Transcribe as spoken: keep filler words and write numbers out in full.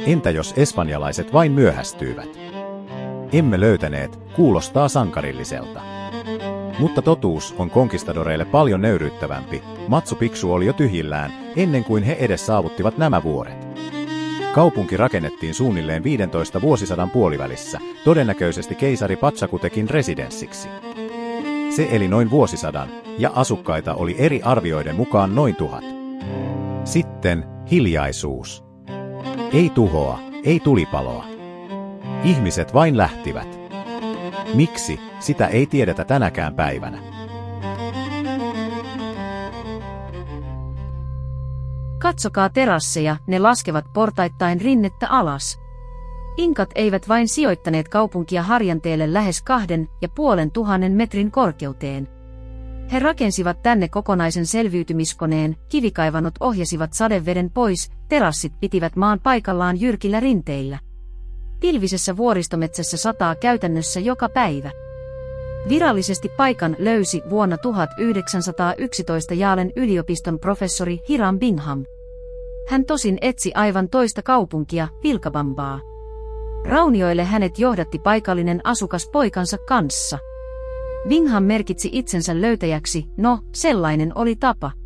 Entä jos espanjalaiset vain myöhästyivät? Emme löytäneet, kuulostaa sankarilliselta. Mutta totuus on konkistadoreille paljon nöyryyttävämpi. Machu Picchu oli jo tyhjillään, ennen kuin he edes saavuttivat nämä vuoret. Kaupunki rakennettiin suunnilleen viidentoista vuosisadan puolivälissä, todennäköisesti keisari Pachacutekin residenssiksi. Se eli noin vuosisadan, ja asukkaita oli eri arvioiden mukaan noin tuhat. Sitten hiljaisuus. Ei tuhoa, ei tulipaloa. Ihmiset vain lähtivät. Miksi, sitä ei tiedetä tänäkään päivänä. Katsokaa terasseja, ne laskevat portaittain rinnettä alas. Inkat eivät vain sijoittaneet kaupunkia harjanteelle lähes kahden ja puolen tuhannen metrin korkeuteen. He rakensivat tänne kokonaisen selviytymiskoneen, kivikaivanot ohjasivat sadeveden pois, terassit pitivät maan paikallaan jyrkillä rinteillä. Pilvisessä vuoristometsässä sataa käytännössä joka päivä. Virallisesti paikan löysi vuonna tuhatyhdeksänsataayksitoista Yalen yliopiston professori Hiram Bingham. Hän tosin etsi aivan toista kaupunkia, Vilcabambaa. Raunioille hänet johdatti paikallinen asukas poikansa kanssa. Bingham merkitsi itsensä löytäjäksi, no, sellainen oli tapa.